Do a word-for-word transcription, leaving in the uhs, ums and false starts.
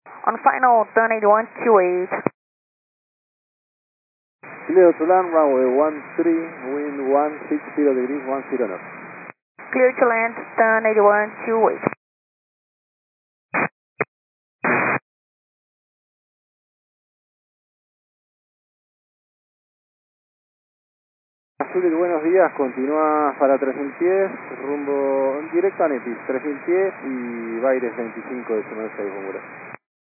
On final, turn eighty-one, two eight. Clear to land, runway one three, wind one six zero degrees, one zero knots. Clear to land, turn eighty-one, two eight. Zurich, buenos días, continúa para tres mil pies, rumbo directo a Netis, tres mil pies y Baires veinticinco de seis,